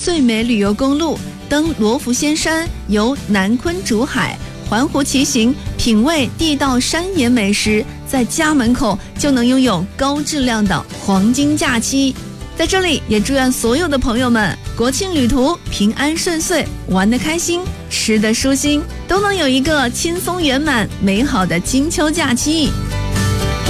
最美旅游公路，登罗浮仙山，游南昆竹海，环湖骑行，品味地道山野美食，在家门口就能拥有高质量的黄金假期。在这里也祝愿所有的朋友们国庆旅途平安顺遂，玩得开心，吃得舒心，都能有一个轻松圆满美好的金秋假期。